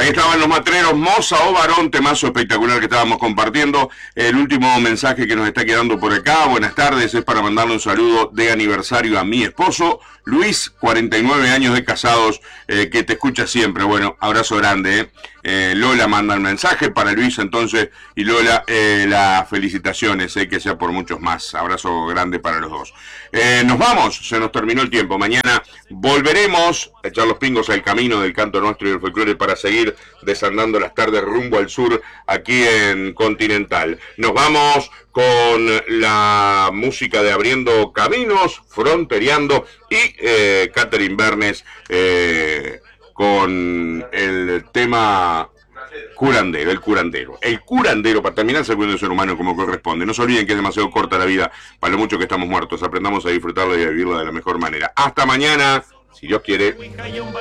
Ahí estaban los matreros, Moza o Varón, temazo espectacular que estábamos compartiendo. El último mensaje que nos está quedando por acá, buenas tardes, es para mandarle un saludo de aniversario a mi esposo, Luis, 49 años de casados, que te escucha siempre. Bueno, abrazo grande. Lola manda el mensaje para Luis entonces, y Lola, las felicitaciones, que sea por muchos más. Abrazo grande para los dos. Nos vamos, se nos terminó el tiempo. Mañana volveremos a echar los pingos al camino del canto nuestro y del folclore para seguir desandando las tardes rumbo al sur aquí en Continental. Nos vamos con la música de Abriendo Caminos, Frontereando y Catherine Bernes con el tema curandero, el curandero. El curandero, para terminar, se cuida el ser humano como corresponde. No se olviden que es demasiado corta la vida para lo mucho que estamos muertos. Aprendamos a disfrutarla y a vivirla de la mejor manera. Hasta mañana, si Dios quiere.